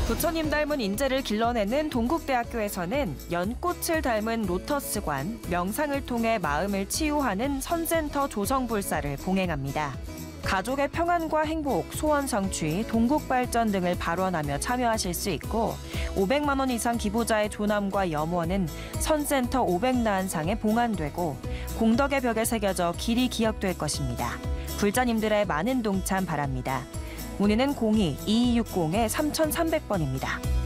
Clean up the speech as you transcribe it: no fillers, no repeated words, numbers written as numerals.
부처님 닮은 인재를 길러내는 동국대학교에서는 연꽃을 닮은 로터스관, 명상을 통해 마음을 치유하는 선센터 조성불사를 봉행합니다. 가족의 평안과 행복, 소원 성취, 동국 발전 등을 발언하며 참여하실 수 있고 500만 원 이상 기부자의 조남과 염원은 선센터 500나한상에 봉안되고 공덕의 벽에 새겨져 길이 기억될 것입니다. 불자님들의 많은 동참 바랍니다. 문의는 02-2260-3300번입니다.